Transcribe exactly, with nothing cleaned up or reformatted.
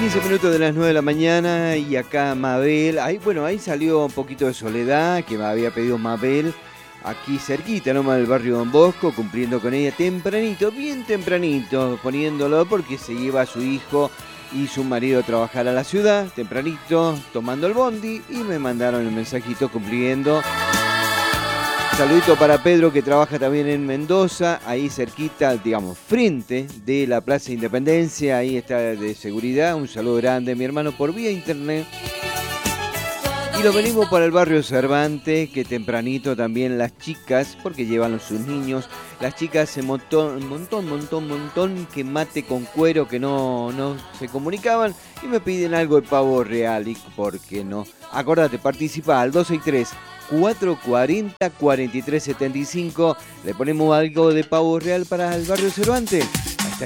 quince minutos de las nueve de la mañana y acá Mabel, ahí, bueno, ahí salió un poquito de Soledad, que me había pedido Mabel, aquí cerquita, nomás del barrio Don Bosco, cumpliendo con ella tempranito, bien tempranito, poniéndolo porque se lleva a su hijo y su marido a trabajar a la ciudad, tempranito, tomando el bondi, y me mandaron el mensajito cumpliendo. Saludito para Pedro, que trabaja también en Mendoza, ahí cerquita, digamos, frente de la Plaza Independencia, ahí está de seguridad. Un saludo grande, mi hermano, por vía internet. Y lo venimos para el barrio Cervantes, que tempranito también las chicas, porque llevan sus niños, las chicas se montón, montón, montón, montón, que mate con cuero, que no, no se comunicaban, y me piden algo de pavo real, y por qué no. Acordate, participa al dos seis tres, cuatro cuatro cero, cuatro tres siete cinco. Le ponemos algo de pavo real para el barrio Cervantes.